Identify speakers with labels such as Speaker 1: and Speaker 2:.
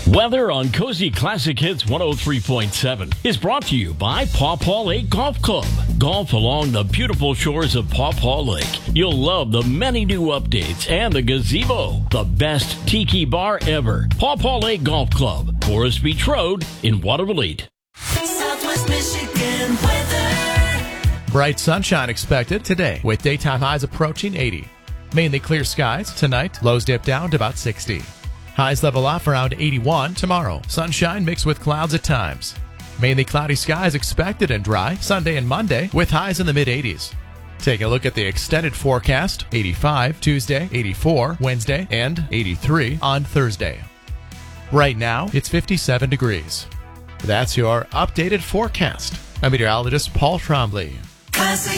Speaker 1: Weather on Cozy Classic Hits 103.7 is brought to you by Paw Paw Lake Golf Club. Golf along the beautiful shores of Paw Paw Lake. You'll love the many new updates and the gazebo, the best tiki bar ever. Paw Paw Lake Golf Club, Forest Beach Road in Waterville.
Speaker 2: Southwest Michigan weather.
Speaker 3: Bright sunshine expected today with daytime highs approaching 80. Mainly clear skies tonight. Lows dip down to about 60. Highs level off around 81 tomorrow. Sunshine mixed with clouds at times. Mainly cloudy skies expected and dry Sunday and Monday with highs in the mid-80s. Take a look at the extended forecast. 85 Tuesday, 84 Wednesday, and 83 on Thursday. Right now, it's 57 degrees. That's your updated forecast. I'm meteorologist Paul Trombley.
Speaker 2: Classic